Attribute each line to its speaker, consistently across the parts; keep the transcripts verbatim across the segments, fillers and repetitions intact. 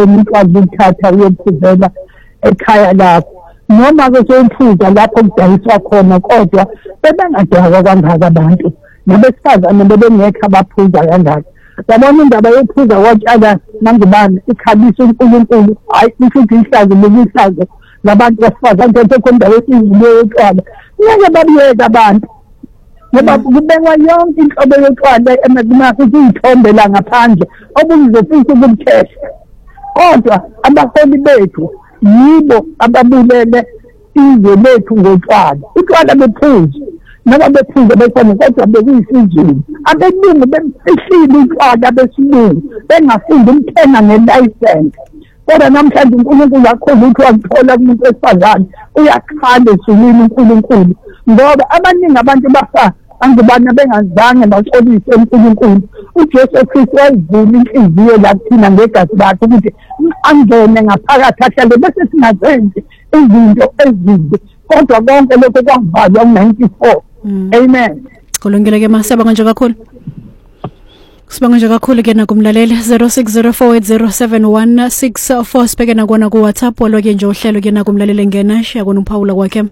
Speaker 1: umuntu azithatha uyophuzela ekhaya lakho noma ke seyiphuza lapho kudayiswa khona kodwa bebangadakwa kangaka abantu nabesifazane bebengekho abaphuza kangaka. Yabona indaba yokuphuza kwatshala mangibani ikhabisa uNkulunkulu hayi futhi ihlazo lokuhlazo labantu basifazane nje khona indawo esizile yotshwala ngeke babiyeka abantu ngoba kubekwa yonke inhlobo yotshwala emakumase kuyithombe la ngaphandle obuzofisa ukubukhehla. Kodwa abaholi bethu yibo ababulele izwe lethu ngotshwala. Utshwala bephuza noma bephuza bekhona kodwa bekuyisizini abelungu behlile utshwala besilungu bengafunda umthenga ngelicense. Kodwa namhlanje uNkulunkulu akhoza ukuthi wakuthola kumuntu wesifazane uyakhala esulwini uNkulunkulu ngoba abaningi abantu bafa angibana bengazange baxolise uNkulunkulu. uJesu Kristu wayivula inhliziyo lakuthina ngegazi lakhe ukuthi angene ngaphakathi ahlale bese singazenzi izinto ezimbi kodwa konke lokho kwavalwa ngo-ninety-four. Amen.
Speaker 2: Sikhulungile ke masaba kanje kakhulu. Sibonga nje kakhulu ke nakumlaleli zero six zero four eight zero seven one six four sibheke nakona ku WhatsApp olwake nje uhlelo ke nakumlaleli ngena shiya kona uPaula kwakhe.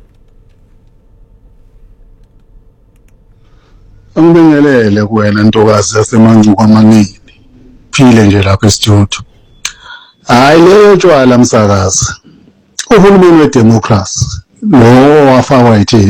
Speaker 3: Angibingelele kuwena ntokazi yasemancuko amaningi. Phile nje lapha e-studio. Hayi leyo tshwala msakazi. Uhulumeni wedemocracy lo wafakwa yithini.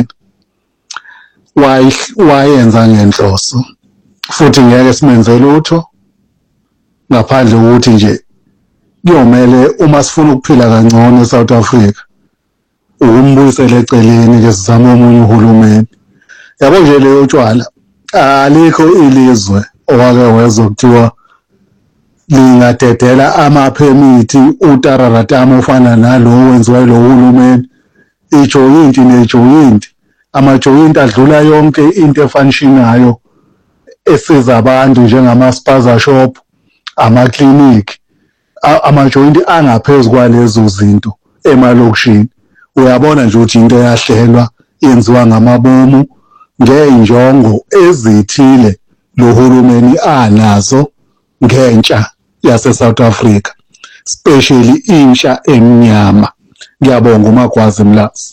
Speaker 3: Wayenza ngenhloso. Futhi ngeke simenze lutho ngaphandle ukuthi nje kuyomele uma sifuna ukuphila kangcono eSouth Africa ukumbuyisela eceleni ke sizama omunye uhulumeni. Yabo nje leyo tshwala alikho ilizwe owake wezwa kuthiwa lingadedela amaphemithi utararatama ofana nalo wenziwa lo hulumeni. Ijoyinti nejoyinti amajoyinti adlula yonke into efunctionayo esiza abantu njengama spaza shop ama clinic amajoyinti angaphezulu kwalezo zinto emalokishini. Uyabona nje ukuthi into yahlelwa yenziwa ngamabomu ngeenjongo ezithile lo hulumeni anazo ngentsha yase South Africa, especially intsha emnyama. Ngiyabonga uMagwazi Mlazi.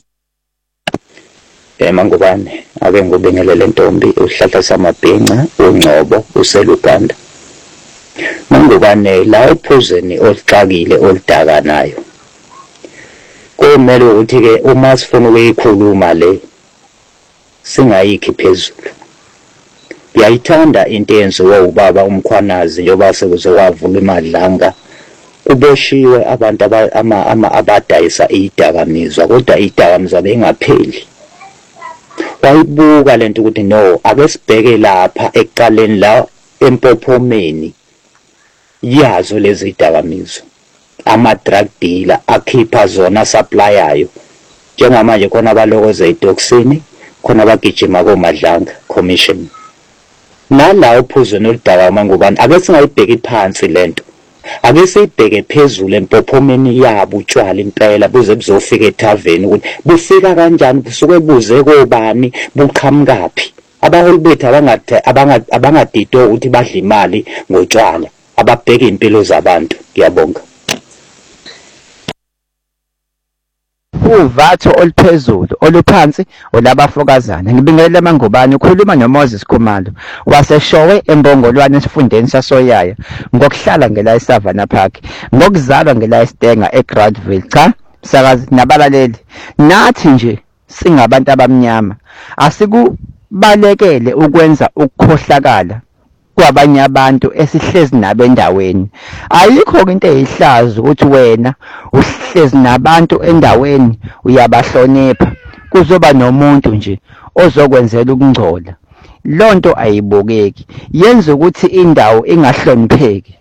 Speaker 4: Emangubane ake ngubingelele ntombi uhlahla samabhinca uNgcobo useluganda. Mangubane la ephuzeni olixakile olidakanayo. Kumele ukuthi ke uma sifuna ukuyikhuluma le singayikhi phezulu. Ngiyayithanda into eyenziwe ubaba uMkhwanazi njengoba sekuzowavula imadlanga. Kuboshiwe abantu ama ama abadayisa idakamizwa kodwa idakamizwa bengapheli. Wayibuka lento ukuthi no ake sibheke lapha ekuqaleni la empophomeni yazo lezi dakamizwa. Ama drug dealer akhipha zona supplyayo njengamanje khona abalokoze itoxini khona abagijima komadlanga commission. Nala uphuzweni oludaka mangubani ake singayibheki phansi lento. Ake siyibheke phezulu empophomeni yabo utshwala impela buze buzofika ethaveni ukuthi bufika kanjani busuke buze kobani buqhamukaphi. Abaholi bethu abangathi abangadito ukuthi badla imali ngotshwala ababheke impilo zabantu. Ngiyabonga.
Speaker 5: Uvatho oluphezulu oluphansi olabafokazana. Ngibingelele Mangubane ukhuluma noMoses Khumalo waseshowe embongolwane esifundeni saSoyaya ngokuhlala ngela eSavannah Park ngokuzalwa ngela eStenga eGrantville. Cha sakazi nabalaleli nathi nje singabantu abamnyama asikubalekele ukwenza ukukhohlakala kwabanye abantu esihlezi nabo endaweni. Ayikho into eyihlazo ukuthi wena uhlezi nabantu endaweni uyabahlonipha kuzoba nomuntu nje ozokwenzela ukungcola. Lonto ayibukeki yenza ukuthi indawo ingahlonipheki.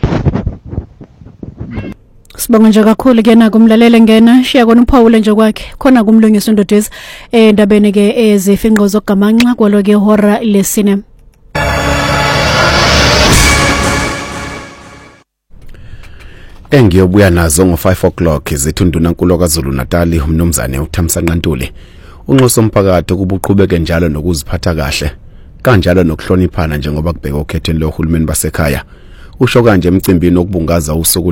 Speaker 2: Sibonga nje kakhulu ke nakumlalele ngena shiya kona uPaul nje kwakhe khona kumlungisa uNdodezi endabeni ke ezifinqo zogamanxa kwalo ke hora lesine.
Speaker 6: Engiyobuya nazo ngo five o'clock izithunduna nkulu kwaZulu Natal umnumzane uThamsanqa Ntuli unxuso umphakathi kubuqhubeke njalo nokuziphatha kahle kanjalo nokuhloniphana njengoba kubheka okhethweni lohulumeni basekhaya usho kanje emcimbini okubungaza usuku